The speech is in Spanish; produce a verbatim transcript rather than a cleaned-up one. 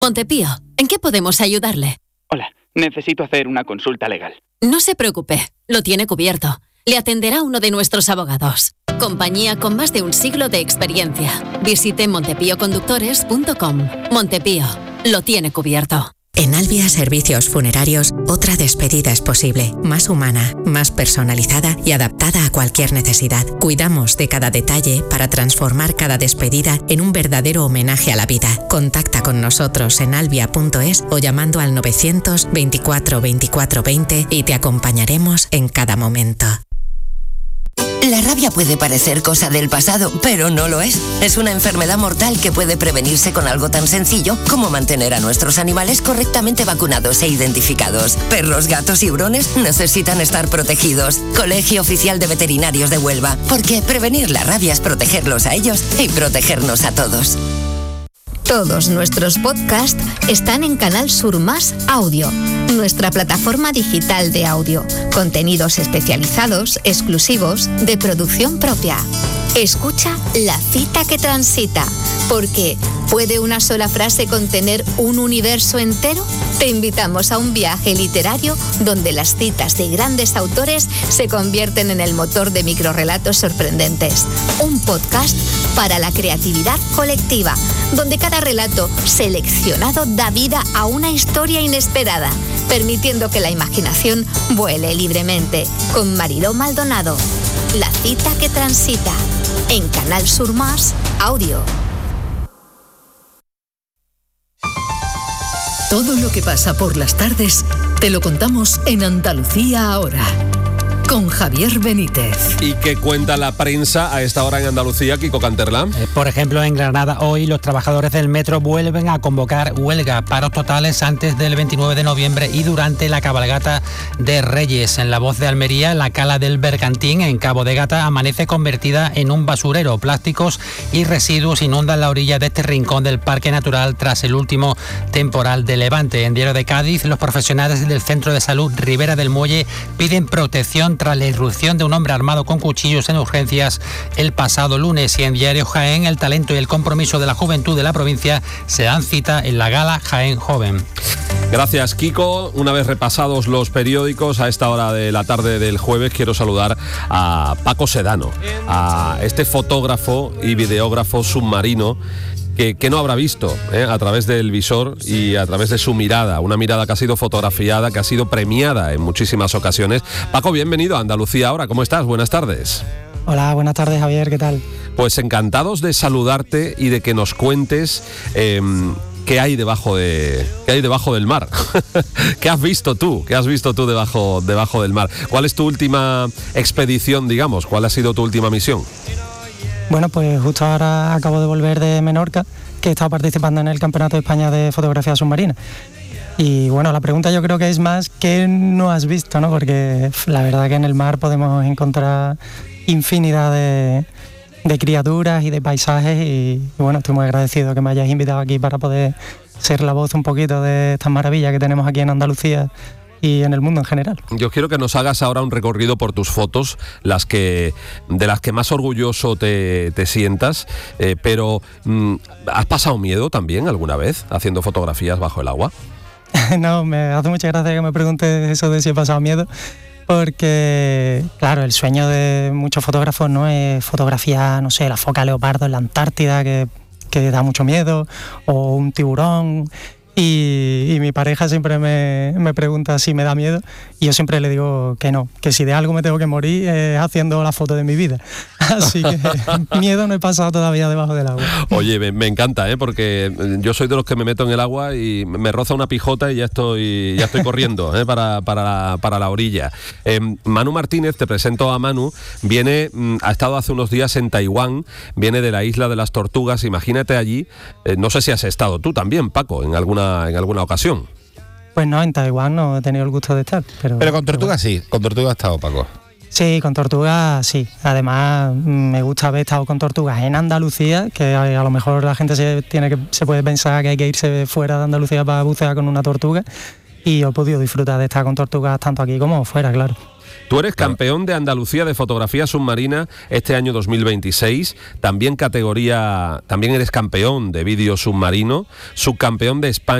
Montepío, ¿en qué podemos ayudarle? Hola, necesito hacer una consulta legal. No se preocupe, lo tiene cubierto. Le atenderá uno de nuestros abogados. Compañía con más de un siglo de experiencia. Visite montepío conductores punto com. Montepío, lo tiene cubierto. En Albia Servicios Funerarios, otra despedida es posible, más humana, más personalizada y adaptada a cualquier necesidad. Cuidamos de cada detalle para transformar cada despedida en un verdadero homenaje a la vida. Contacta con nosotros en albia punto es o llamando al novecientos veinticuatro veinticuatro veinte y te acompañaremos en cada momento. La rabia puede parecer cosa del pasado, pero no lo es. Es una enfermedad mortal que puede prevenirse con algo tan sencillo como mantener a nuestros animales correctamente vacunados e identificados. Perros, gatos y hurones necesitan estar protegidos. Colegio Oficial de Veterinarios de Huelva, porque prevenir la rabia es protegerlos a ellos y protegernos a todos. Todos nuestros podcasts están en Canal Sur Más Audio, nuestra plataforma digital de audio. Contenidos especializados, exclusivos, de producción propia. Escucha La Cita que Transita, porque ¿puede una sola frase contener un universo entero? Te invitamos a un viaje literario donde las citas de grandes autores se convierten en el motor de microrrelatos sorprendentes. Un podcast para la creatividad colectiva, donde cada relato seleccionado da vida a una historia inesperada, permitiendo que la imaginación vuele libremente. Con Mariló Maldonado. La Cita que Transita, en Canal Sur Más Audio. Todo lo que pasa por las tardes te lo contamos en Andalucía Ahora, con Javier Benítez. ¿Y qué cuenta la prensa a esta hora en Andalucía, Kiko Canterlán? Eh, por ejemplo, en Granada hoy los trabajadores del metro vuelven a convocar huelga, paros totales antes del veintinueve de noviembre y durante la cabalgata de Reyes. En La Voz de Almería, la cala del Bergantín en Cabo de Gata amanece convertida en un basurero. Plásticos y residuos inundan la orilla de este rincón del Parque Natural tras el último temporal de Levante. En Diario de Cádiz, los profesionales del Centro de Salud Ribera del Muelle piden protección tras la irrupción de un hombre armado con cuchillos en urgencias el pasado lunes. Y en Diario Jaén, el talento y el compromiso de la juventud de la provincia se dan cita en la gala Jaén Joven. Gracias, Kiko. Una vez repasados los periódicos, a esta hora de la tarde del jueves quiero saludar a Paco Sedano, a este fotógrafo y videógrafo submarino Que, que no habrá visto ¿eh? a través del visor y a través de su mirada, una mirada que ha sido fotografiada, que ha sido premiada en muchísimas ocasiones. Paco, bienvenido a Andalucía Ahora, ¿cómo estás? Buenas tardes. Hola, buenas tardes, Javier, ¿qué tal? Pues encantados de saludarte y de que nos cuentes eh, qué hay debajo de qué hay debajo del mar. ¿Qué has visto tú? ¿Qué has visto tú debajo, debajo del mar? ¿Cuál es tu última expedición, digamos? ¿Cuál ha sido tu última misión? Bueno, pues justo ahora acabo de volver de Menorca, que he estado participando en el Campeonato de España de Fotografía Submarina. Y bueno, la pregunta yo creo que es más ¿qué no has visto?, ¿no? Porque la verdad que en el mar podemos encontrar infinidad de, de criaturas y de paisajes y, y bueno, estoy muy agradecido que me hayáis invitado aquí para poder ser la voz un poquito de estas maravillas que tenemos aquí en Andalucía y en el mundo en general. Yo quiero que nos hagas ahora un recorrido por tus fotos, las que de las que más orgulloso te, te sientas, eh, pero mm, ¿has pasado miedo también alguna vez haciendo fotografías bajo el agua? No, me hace mucha gracia que me preguntes eso de si he pasado miedo, porque claro, el sueño de muchos fotógrafos no es fotografiar, no sé, la foca leopardo en la Antártida, que, que da mucho miedo, o un tiburón. Y, y mi pareja siempre me, me pregunta si me da miedo y yo siempre le digo que no, que si de algo me tengo que morir es haciendo la foto de mi vida. Así que miedo no he pasado todavía debajo del agua. Oye, me, me encanta, ¿eh? Porque yo soy de los que me meto en el agua y me roza una pijota y ya estoy ya estoy corriendo ¿eh? para, para, la, para la orilla. Eh, Manu Martínez, te presento a Manu, viene, ha estado hace unos días en Taiwán, viene de la isla de las Tortugas, imagínate allí, eh, no sé si has estado tú también, Paco, en alguna, en alguna ocasión. Pues no, en Taiwán no he tenido el gusto de estar. Pero, pero con tortugas sí, con tortugas ha estado, Paco. Sí, con tortugas sí. Además, me gusta haber estado con tortugas en Andalucía, que a, a lo mejor la gente se, tiene que, se puede pensar que hay que irse fuera de Andalucía para bucear con una tortuga, y he podido disfrutar de estar con tortugas tanto aquí como fuera, claro. Tú eres campeón de Andalucía de fotografía submarina este año dos mil veintiséis, también categoría, también eres campeón de vídeo submarino, subcampeón de España